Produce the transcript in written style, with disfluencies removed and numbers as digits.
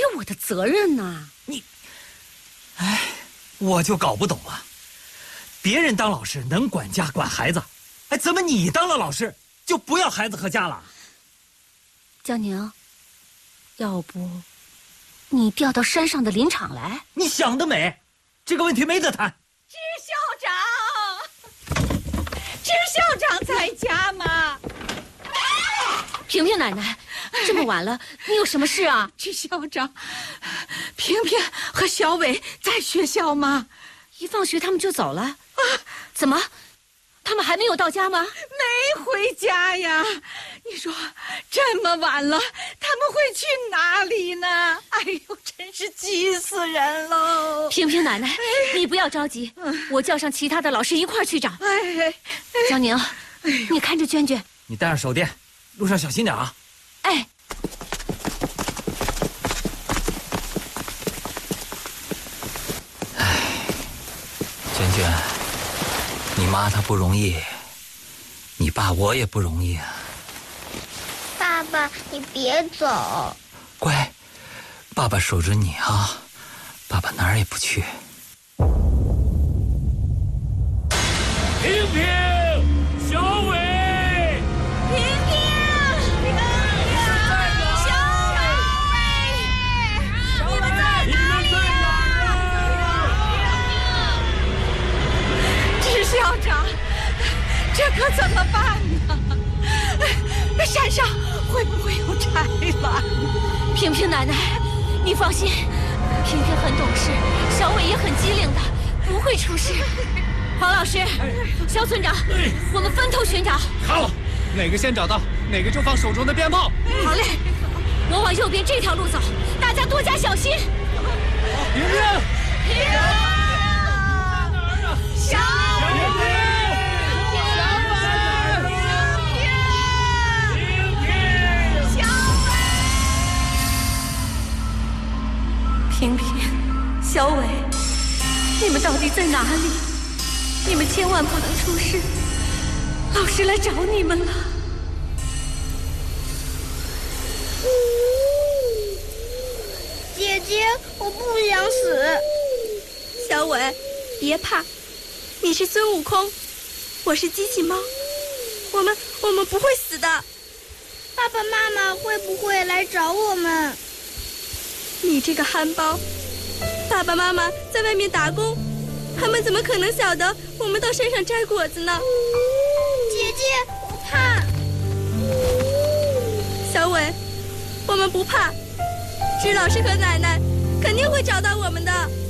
我的责任呢。 我就搞不懂了，别人当老师能管家管孩子，怎么你当了老师就不要孩子和家了？ 江宁，要不你调到山上的林场来？ 你想得美，这个问题没得谈。 支校长在家吗？ 萍萍奶奶，这么晚了，你有什么事啊？ 支校长，萍萍和小伟在学校吗？ 一放学他们就走了啊？怎么，他们还没有到家吗？ 没回家呀。你说这么晚了，他们会去哪里呢？哎呦，真是急死人喽！ 萍萍奶奶，你不要着急，我叫上其他的老师一块儿去找。江宁，你看着娟娟， 你带上手电，路上小心点啊。 哎。 娟娟，你妈她不容易，你爸我也不容易啊。 爸爸，你别走。 乖，爸爸守着你啊，爸爸哪儿也不去。 萍萍，小伟， 萍萍，小伟，你们在哪里呀？支校长，这可怎么办呢？山上会不会有豺狼？ 萍萍奶奶，你放心，萍萍很懂事，小伟也很机灵的，不会出事。黄老师，肖村长，我们分头寻找。 好，哪个先找到，哪个就放手中的鞭炮。 好嘞，我往右边这条路走，大家多加小心。 萍萍， 萍萍，小伟。 萍萍，小伟，你们到底在哪里？你们千万不能出事，老师来找你们了。 姐姐，我不想死。 小伟，别怕，你是孙悟空，我是机器猫，我们不会死的。 爸爸妈妈会不会来找我们？ 你这个憨包，爸爸妈妈在外面打工，他们怎么可能晓得我们到山上摘果子呢？ 姐姐，我怕。 小伟，我们不怕，支老师和奶奶肯定会找到我们的。